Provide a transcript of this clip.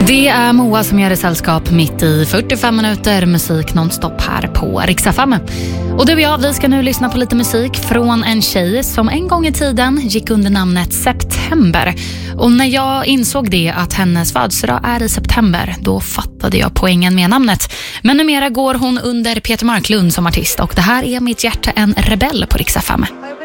Det är Moa som gör det sällskap mitt i 45 minuter musik nonstop här på Rix FM. Och du och jag, vi ska nu lyssna på lite musik från en tjej som en gång i tiden gick under namnet September. Och när jag insåg det, att hennes födelsedag är i september, då fattade jag poängen med namnet. Men numera går hon under Peter Marklund som artist, och det här är Mitt hjärta en rebell på Rix FM.